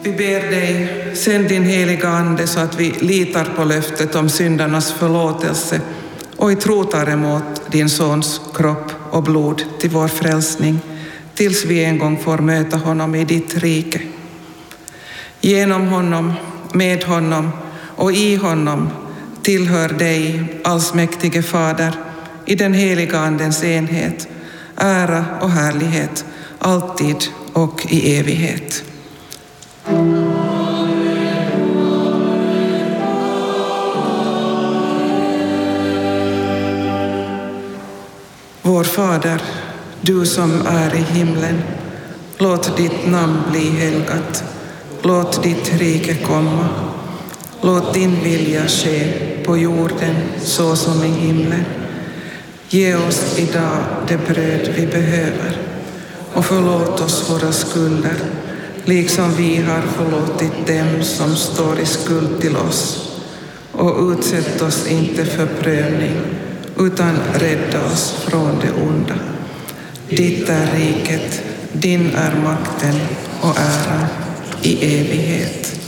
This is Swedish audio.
Vi ber dig, sänd din heliga ande så att vi litar på löftet om syndarnas förlåtelse och i tro tar emot din sons kropp och blod till vår frälsning, tills vi en gång får möta honom i ditt rike. Genom honom, med honom och i honom tillhör dig, allsmäktige Fader, i den heliga andens enhet, ära och härlighet, alltid och i evighet. Vår Fader, du som är i himlen, låt ditt namn bli helgat. Låt ditt rike komma. Låt din vilja ske på jorden så som i himlen. Ge oss idag det bröd vi behöver och förlåt oss våra skulder, liksom vi har förlåtit dem som står i skuld till oss. Och utsätt oss inte för prövning, utan rädda oss från det onda. Ditt är riket, din är makten och äran i evighet.